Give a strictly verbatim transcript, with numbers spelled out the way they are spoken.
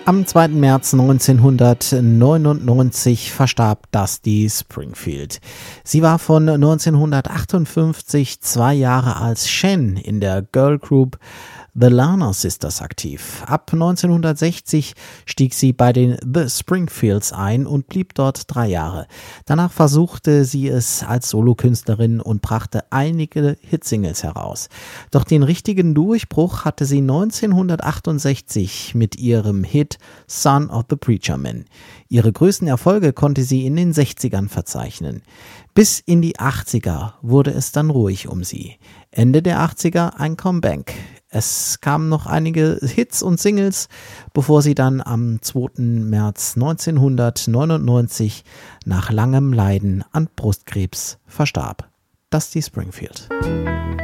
Am zweiten März neunzehnhundertneunundneunzig verstarb Dusty Springfield. Sie war von neunzehnhundertachtundfünfzig zwei Jahre als Shen in der Girl Group The Larner Sisters aktiv. Ab neunzehnhundertsechzig stieg sie bei den The Springfields ein und blieb dort drei Jahre. Danach versuchte sie es als Solokünstlerin und brachte einige Hitsingles heraus. Doch den richtigen Durchbruch hatte sie neunzehnhundertachtundsechzig mit ihrem Hit Son of the Preacher Man. Ihre größten Erfolge konnte sie in den sechzigern verzeichnen. Bis in die achtziger wurde es dann ruhig um sie. Ende der achtziger ein Comeback. Es kamen noch einige Hits und Singles, bevor sie dann am zweiten März neunzehnhundertneunundneunzig nach langem Leiden an Brustkrebs verstarb. Dusty Springfield.